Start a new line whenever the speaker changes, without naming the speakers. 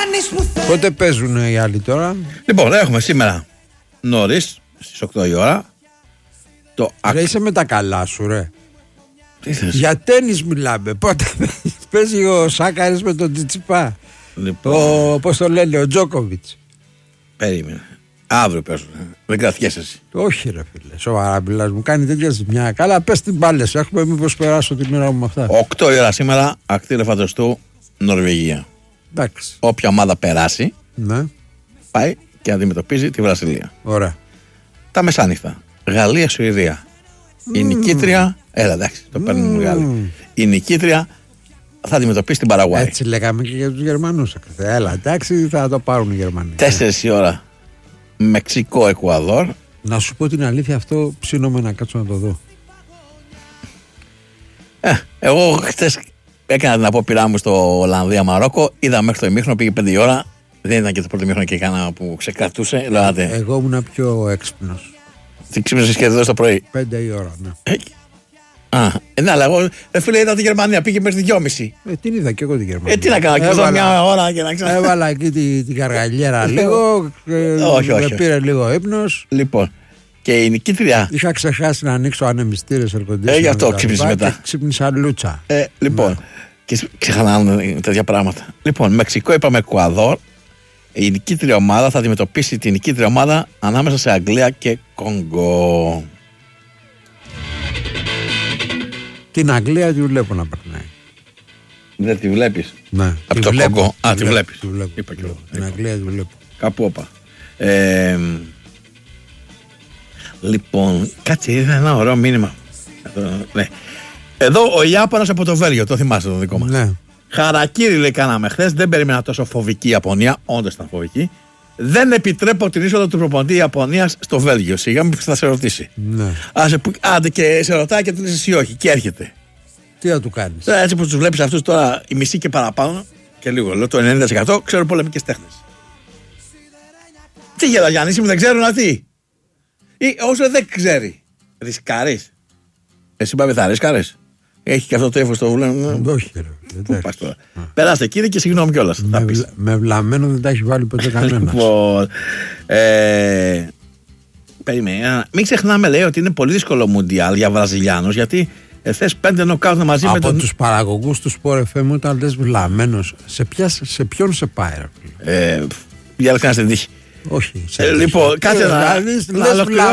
Πότε παίζουν οι άλλοι τώρα?
Λοιπόν, έχουμε σήμερα νωρίς στις 8 η ώρα.
Ρε, είσαι με τα καλά σου, ρε.
Τι θες?
Για τένις μιλάμε. Πότε παίζει ο Σάκαρης με τον Τσιτσιπά?
Λοιπόν,
Πώς το λένε, ο Τζόκοβιτς.
περίμενε. Αύριο παίζουν. Δεν κρατιέσαι εσύ.
Όχι, ρε φίλε, σοβαρά μιλάς, μου κάνει τέτοια ζημιά. Καλά, πες την μπάλες, έχουμε, μήπως περάσω την ώρα μου με αυτά.
8 η ώρα σήμερα, ακτή Ελεφαντοστού, Νορβηγία.
Εντάξει.
Όποια ομάδα περάσει,
Ναι,
πάει και αντιμετωπίζει τη Βραζιλία.
ωραία.
Τα μεσάνυχτα. Γαλλία-Σουηδία. Η νικήτρια. Έλα, εντάξει, το παίρνουν οι Γάλλοι. Η νικήτρια θα αντιμετωπίσει την Παραγουάη.
Έτσι λέγαμε και για τους Γερμανούς. Έλα, εντάξει, θα το πάρουν οι Γερμανοί.
4 η ώρα, Μεξικό-Εκουαδόρ.
Να σου πω την αλήθεια, αυτό ψήνομαι να κάτσω να το δω.
Εγώ χτες έκανα την απόπειρά μου στο Ολλανδία-Μαρόκο. Είδα μέχρι το ημίχρονο, πήγε 5 η ώρα. Δεν ήταν και το πρώτο ημίχρονο και κάνα που ξεκρατούσε. Λέγατε.
Εγώ ήμουν πιο έξυπνος.
Τι ξύπνησες και εδώ το πρωί?
5 η ώρα, ναι.
Ναι, αλλά εγώ φίλε είδα τη Γερμανία, πήγε μέχρι τη 2.30.
Την είδα και εγώ την Γερμανία.
Τι να κάνω, και εδώ μια ώρα και να ξέρω.
Έβαλα εκεί την καργαλιέρα λίγο.
Όχι.
Με πήρε λίγο ύπνος.
Λοιπόν, και η νικήτρια.
Είχα ξεχάσει να ανοίξω ανεμιστήρες ερκοντήσεων.
Γι' αυτό ξύπνησε μετά.
Ξύπνησα λούτσα.
Λοιπόν, και ξεχανάνε τέτοια πράγματα. Λοιπόν, Μεξικό είπαμε Εκουαδόρ. Η νικήτρια ομάδα θα αντιμετωπίσει την νικήτρια ομάδα ανάμεσα σε Αγγλία και Κονγκό.
Την Αγγλία τη βλέπω να περνάει.
Δεν τη βλέπεις?
Ναι.
Από το Κονγκό. Τη βλέπεις.
Είπα και εγώ. Την Αγγλία τη βλέπω.
Κάπου όπα. Λοιπόν, κάτσε, είδα ένα ωραίο μήνυμα. Ναι. Εδώ ο Ιάπωνας από το Βέλγιο, το θυμάστε το δικό μας.
Ναι.
Χαρακίρι λέει κάναμε χθες, δεν περίμενα τόσο φοβική η Ιαπωνία, όντως ήταν φοβική. Δεν επιτρέπω την είσοδο του προπονητή Ιαπωνίας στο Βέλγιο. Σιγά μην θα σε ρωτήσει.
Ναι.
Άντε και σε ρωτάει και του λες εσύ όχι, και έρχεται.
Τι θα του κάνεις?
Έτσι που τους βλέπεις αυτούς τώρα, η μισή και παραπάνω, και λίγο, λέω το 90% ξέρω πολεμικές τέχνες. Τι γέλα Γιάννη, μου δεν ξέρουν τι. Ή όσο δεν ξέρει, ρισκάρεις. Εσύ πάμε θα ρισκάρεις. Έχει και αυτό το ύφος το βουλεύει.
Όχι, ρε.
Πού πας τώρα? Περάστε κύριε και συγγνώμη κιόλας.
Με βλαμμένο δεν τα έχει βάλει ποτέ κανένας.
Λοιπόν, περίμενε. Μην ξεχνάμε, λέει, ότι είναι πολύ δύσκολο Μουντιάλ για Βραζιλιάνους, γιατί θες 5 νοκάουτ μαζί με τον.
Από τους παραγωγούς του Sport FM όταν λες βλαμμένος, σε ποιον σε πάει, ρε?
Διάλεξα να στην τύχη.
Όχι.
Λοιπόν, κάτσε να